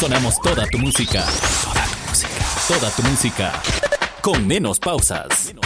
Sonamos toda tu música. Toda tu música. Con menos pausas.